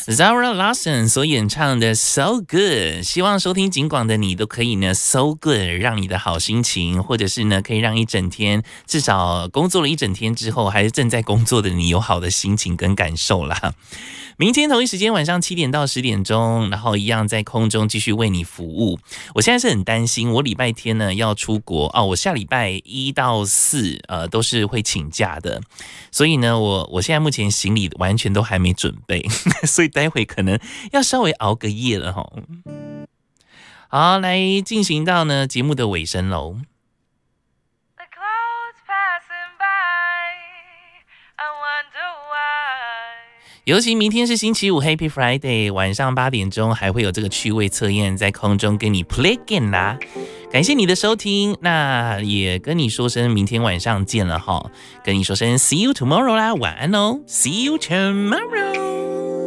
Zara Larsson 所演唱的 So Good， 希望收听警广的你都可以呢 So Good， 让你的好心情，或者是呢可以让一整天，至少工作了一整天之后，还是正在工作的你有好的心情跟感受啦。明天同一时间晚上7点到10点钟，然后一样在空中继续为你服务。我现在是很担心，我礼拜天呢要出国哦，我下礼拜1到4都是会请假的，所以呢我现在目前行李完全都还没准备，所以待会可能要稍微熬个夜了齁。好，来进行到呢节目的尾声喽。尤其明天是星期五 Happy Friday， 晚上8点钟还会有这个趣味测验在空中跟你 play game 啦。感谢你的收听，那也跟你说声明天晚上见了齁，跟你说声 see you tomorrow 啦，晚安哦 ，see you tomorrow。